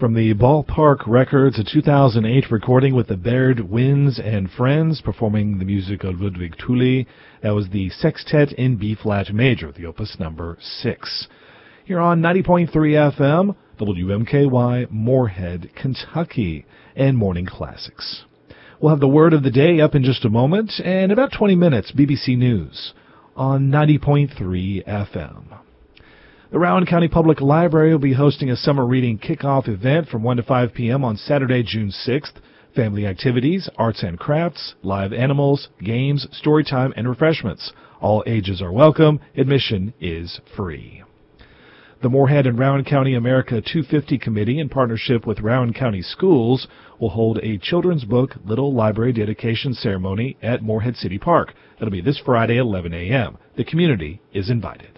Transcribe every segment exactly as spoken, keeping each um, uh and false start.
From the Ballpark Records, a two thousand eight recording with the Baird Winds and Friends performing the music of Ludwig Thule. That was the Sextet in B-flat major, the opus number six. Here on ninety point three F M, W M K Y, Moorhead, Kentucky, and Morning Classics. We'll have the word of the day up in just a moment, and about twenty minutes, B B C News on ninety point three F M. The Rowan County Public Library will be hosting a summer reading kickoff event from one to five p.m. on Saturday, June sixth. Family activities, arts and crafts, live animals, games, story time, and refreshments. All ages are welcome. Admission is free. The Moorhead and Rowan County America two fifty Committee, in partnership with Rowan County Schools, will hold a children's book Little Library dedication ceremony at Moorhead City Park. That'll be this Friday at eleven a.m. The community is invited.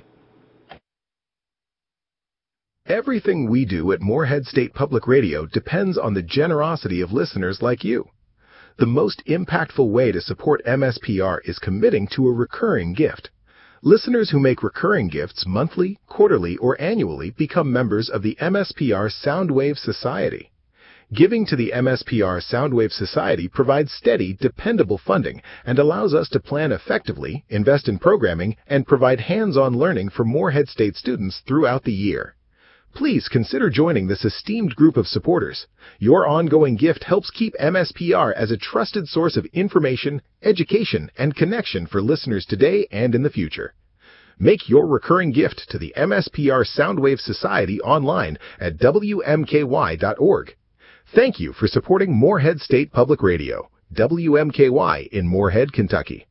Everything we do at Moorhead State Public Radio depends on the generosity of listeners like you. The most impactful way to support M S P R is committing to a recurring gift. Listeners who make recurring gifts monthly, quarterly, or annually become members of the M S P R Soundwave Society. Giving to the M S P R Soundwave Society provides steady, dependable funding and allows us to plan effectively, invest in programming, and provide hands-on learning for Moorhead State students throughout the year. Please consider joining this esteemed group of supporters. Your ongoing gift helps keep M S P R as a trusted source of information, education, and connection for listeners today and in the future. Make your recurring gift to the M S P R Soundwave Society online at W M K Y dot org. Thank you for supporting Moorhead State Public Radio, W M K Y in Moorhead, Kentucky.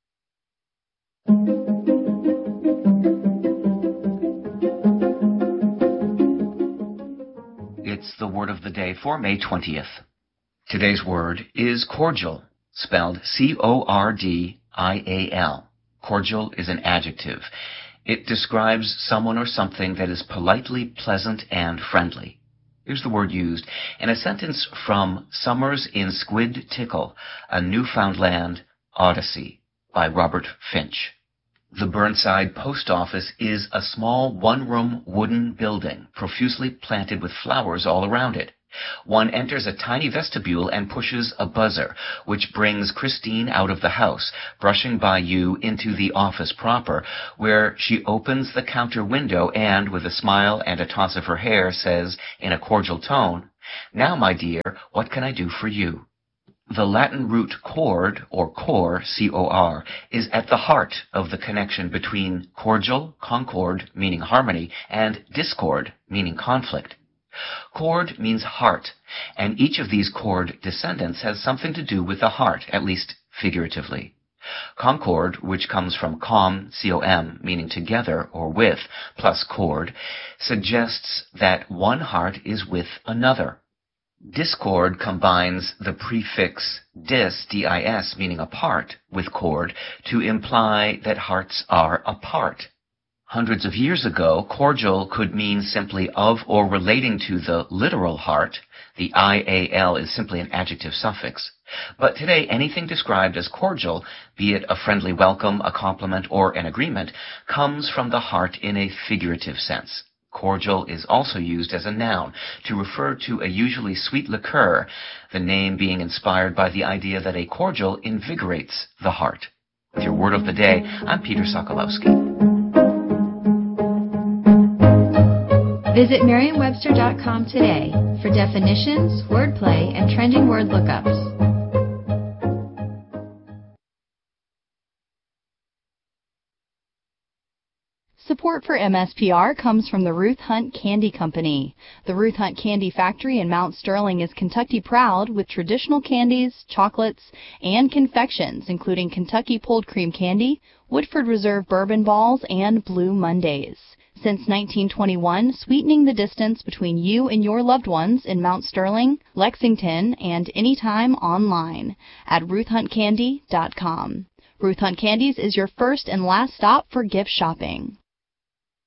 It's the word of the day for May twentieth. Today's word is cordial, spelled C O R D I A L. Cordial is an adjective. It describes someone or something that is politely pleasant and friendly. Here's the word used in a sentence from Summers in Squid Tickle, a Newfoundland Odyssey by Robert Finch. The Burnside Post Office is a small one-room wooden building, profusely planted with flowers all around it. One enters a tiny vestibule and pushes a buzzer, which brings Christine out of the house, brushing by you into the office proper, where she opens the counter window and, with a smile and a toss of her hair, says, in a cordial tone, "Now, my dear, what can I do for you?" The Latin root cord, or cor, C O R, is at the heart of the connection between cordial, concord, meaning harmony, and discord, meaning conflict. Cord means heart, and each of these cord descendants has something to do with the heart, at least figuratively. Concord, which comes from com, C O M, meaning together or with, plus cord, suggests that one heart is with another. Discord combines the prefix dis, D I S, meaning apart, with cord, to imply that hearts are apart. Hundreds of years ago, cordial could mean simply of or relating to the literal heart. The I A L is simply an adjective suffix. But today, anything described as cordial, be it a friendly welcome, a compliment, or an agreement, comes from the heart in a figurative sense. Cordial is also used as a noun to refer to a usually sweet liqueur, the name being inspired by the idea that a cordial invigorates the heart. With your word of the day, I'm Peter Sokolowski. Visit Merriam Webster dot com today for definitions, wordplay, and trending word lookups. Support for M S P R comes from the Ruth Hunt Candy Company. The Ruth Hunt Candy Factory in Mount Sterling is Kentucky proud with traditional candies, chocolates, and confections, including Kentucky Pulled Cream Candy, Woodford Reserve Bourbon Balls, and Blue Mondays. Since nineteen twenty-one, sweetening the distance between you and your loved ones in Mount Sterling, Lexington, and anytime online at Ruth Hunt Candy dot com. Ruth Hunt Candies is your first and last stop for gift shopping.